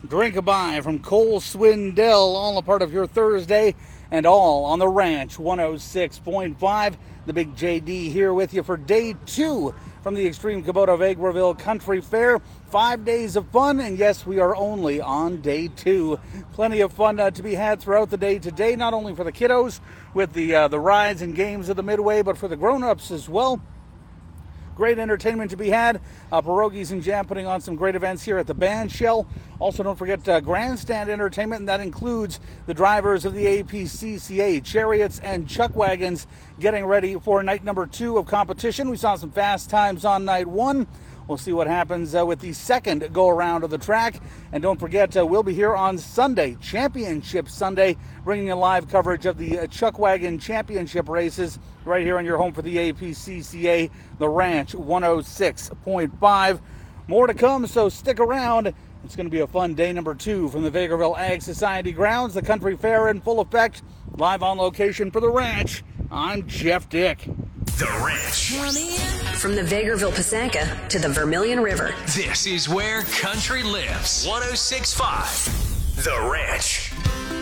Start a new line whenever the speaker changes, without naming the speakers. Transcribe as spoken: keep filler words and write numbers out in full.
Drink-A-Bye from Cole Swindell, all a part of your Thursday, and all on the Ranch one oh six point five. The Big J D here with you for day two from the Extreme Kubota Vegreville Country Fair. Five days of fun, and yes, we are only on day two. Plenty of fun uh, to be had throughout the day today, not only for the kiddos with the uh, the rides and games of the Midway, but for the grown-ups as well. Great entertainment to be had. Uh, Pierogies and Jam putting on some great events here at the Band Shell. Also, don't forget uh, grandstand entertainment, and that includes the drivers of the A P C C A, chariots and chuck wagons, getting ready for night number two of competition. We saw some fast times on night one. We'll see what happens uh, with the second go-around of the track. And don't forget, uh, we'll be here on Sunday, Championship Sunday, bringing you live coverage of the uh, Chuck Wagon Championship races right here on your home for the A P C C A, the Ranch one oh six point five. More to come, so stick around. It's going to be a fun day number two from the Vegreville Ag Society grounds. The Country Fair in full effect. Live on location for the Ranch, I'm Jeff Dick.
The Ranch.
From the Vegreville Pisanka to the Vermilion River.
This is where country lives. one oh six point five. The Ranch.